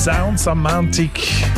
Sounds am Montag.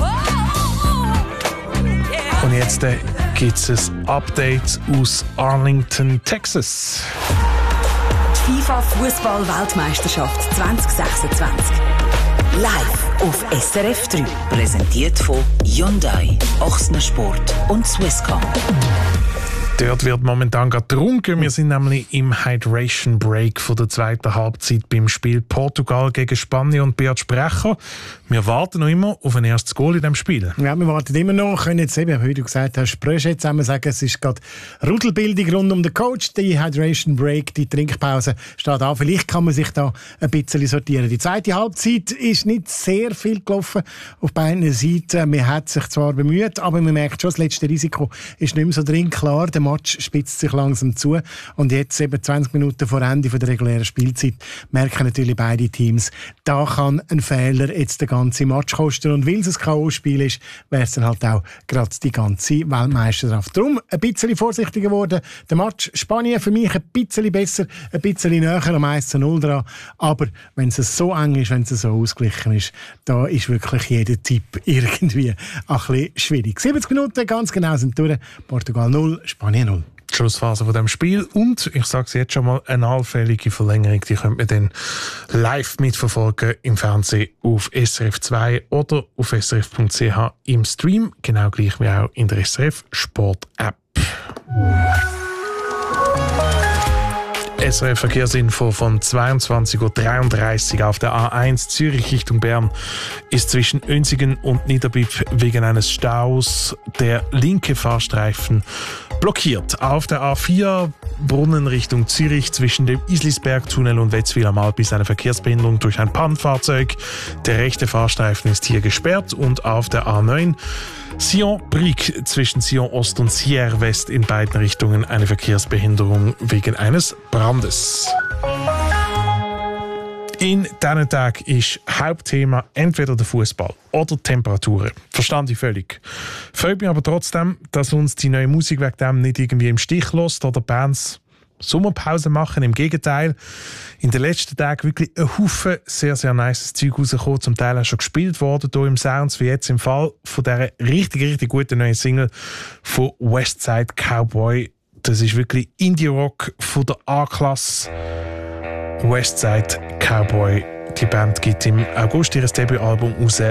Und jetzt gibt es ein Update aus Arlington, Texas. Die FIFA-Fußball-Weltmeisterschaft 2026. Live auf SRF 3. Präsentiert von Hyundai, Ochsner Sport und Swisscom. Dort wird momentan gerade getrunken. Wir sind nämlich im Hydration Break von der zweiten Halbzeit beim Spiel Portugal gegen Spanien. Und Beat Sprecher, wir warten noch immer auf ein erstes Goal in diesem Spiel. Ja, wir warten immer noch. Können jetzt eben, wie du gesagt hast, Spröche zusammen sagen, es ist gerade Rudelbildung rund um den Coach. Die Hydration Break, die Trinkpause steht an. Vielleicht kann man sich da ein bisschen sortieren. Die zweite Halbzeit ist nicht sehr viel gelaufen auf beiden Seiten. Man hat sich zwar bemüht, aber man merkt schon, das letzte Risiko ist nicht mehr so drin. Klar, der Match spitzt sich langsam zu. Und jetzt, eben 20 Minuten vor Ende der regulären Spielzeit, merken natürlich beide Teams, da kann ein Fehler jetzt den ganzen Match kosten. Und weil es ein K.O.-Spiel ist, wäre es dann halt auch gerade die ganze Weltmeisterschaft. Darum ein bisschen vorsichtiger geworden. Der Match Spanien für mich ein bisschen besser, ein bisschen näher am 1:0 dran. Aber wenn es so eng ist, wenn es so ausgeglichen ist, da ist wirklich jeder Tipp irgendwie ein bisschen schwierig. 70 Minuten, ganz genau sind durch. Portugal 0, Spanien 0. Die Schlussphase von dem Spiel und ich sage es jetzt schon mal, eine allfällige Verlängerung, die könnt man dann live mitverfolgen im Fernsehen auf SRF 2 oder auf srf.ch im Stream, genau gleich wie auch in der SRF Sport App. SRF Verkehrsinfo von 22:33 Uhr auf der A1 Zürich Richtung Bern ist zwischen Önsigen und Niederbipp wegen eines Staus der linke Fahrstreifen blockiert. Auf der A4 Brunnen Richtung Zürich zwischen dem Islisbergtunnel und Wetzwil am Alp ist eine Verkehrsbehinderung durch ein Pannenfahrzeug. Der rechte Fahrstreifen ist hier gesperrt und auf der A9 Sion-Brieg zwischen Sion Ost und Sierre West in beiden Richtungen eine Verkehrsbehinderung wegen eines Brandes. In diesen Tagen ist Hauptthema entweder der Fußball oder Temperaturen. Verstand ich völlig. Freut mich aber trotzdem, dass uns die neue Musik wegen dem nicht irgendwie im Stich lässt oder Bands Sommerpause machen. Im Gegenteil, in den letzten Tagen wirklich ein Haufen sehr, sehr nice Zeug rausgekommen. Zum Teil auch schon gespielt worden hier im Sounds, wie jetzt im Fall von dieser richtig, richtig guten neuen Single von Westside Cowboy. Das ist wirklich Indie-Rock von der A-Klasse. Westside Cowboy. Die Band gibt im August ihr Debütalbum raus.